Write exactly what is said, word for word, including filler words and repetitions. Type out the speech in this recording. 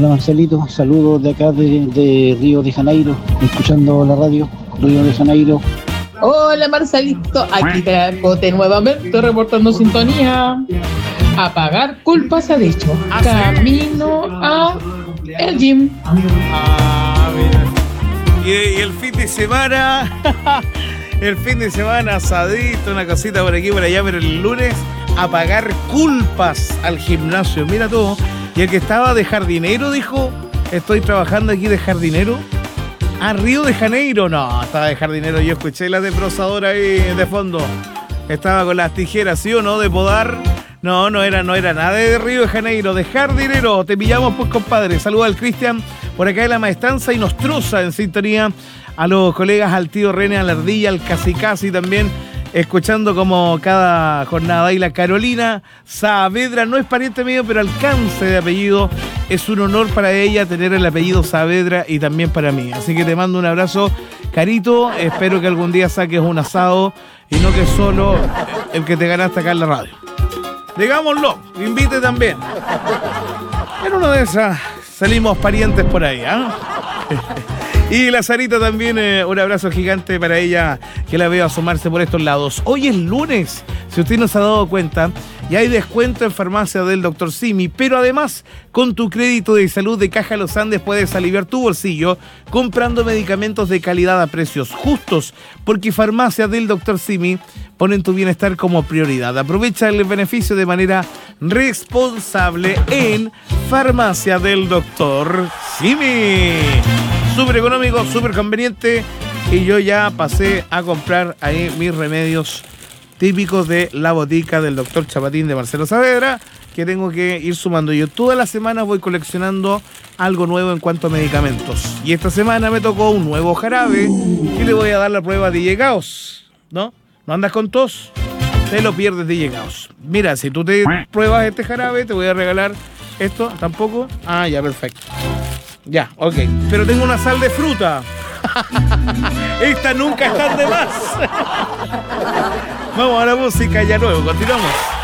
Hola Marcelito, saludos de acá de, de Río de Janeiro, escuchando la radio, Río de Janeiro. Hola Marcelito, aquí Tracote nuevamente reportando sintonía. Apagar culpas ha dicho. Camino a el gym. Ah, mira. Y, y el fin de semana, el fin de semana asadito, una cosita por aquí por allá, pero el lunes a pagar culpas al gimnasio. Mira tú. Y el que estaba de jardinero dijo, estoy trabajando aquí de jardinero. ¿A Río de Janeiro? No, estaba de jardinero. Yo escuché la desbrozadora ahí de fondo. Estaba con las tijeras, ¿sí o no? De podar. No, no era, no era nada de Río de Janeiro, de jardinero. Te pillamos pues, compadre. Saluda al Cristian por acá de la Maestranza y Nostroza en sintonía. A los colegas, al tío René, a la Ardilla, al Casi Casi también. Escuchando como cada jornada. Y la Carolina Saavedra no es pariente mío, pero alcance de apellido. Es un honor para ella tener el apellido Saavedra y también para mí. Así que te mando un abrazo, Carito. Espero que algún día saques un asado y no que solo el que te ganaste acá en la radio. Digámoslo, invite también. En una de esas salimos parientes por ahí, ¿ah? ¿eh? Y la Sarita también, eh, un abrazo gigante para ella, que la veo asomarse por estos lados. Hoy es lunes, si usted no se ha dado cuenta, y hay descuento en farmacia del doctor Simi, pero además, con tu crédito de salud de Caja Los Andes puedes aliviar tu bolsillo comprando medicamentos de calidad a precios justos, porque Farmacia del doctor Simi ponen tu bienestar como prioridad. Aprovecha el beneficio de manera responsable en Farmacia del doctor Simi. Súper económico, súper conveniente. Y yo ya pasé a comprar ahí mis remedios típicos de la botica del doctor Chapatín de Marcelo Saavedra, que tengo que ir sumando. Yo todas las semanas voy coleccionando algo nuevo en cuanto a medicamentos. Y esta semana me tocó un nuevo jarabe y le voy a dar la prueba de llegaos. ¿No? ¿No andas con tos? Te lo pierdes de llegaos. Mira, si tú te pruebas este jarabe, te voy a regalar esto. ¿Tampoco? Ah, ya, perfecto. Ya, ok. Pero tengo una sal de fruta. Esta nunca está de más. Vamos a la música ya luego. Continuamos.